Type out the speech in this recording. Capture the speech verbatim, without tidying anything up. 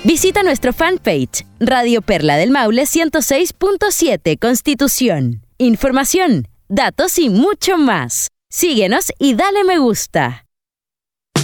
Visita nuestro fanpage, Radio Perla del Maule ciento seis punto siete Constitución. Información, datos y mucho más. Síguenos y dale me gusta.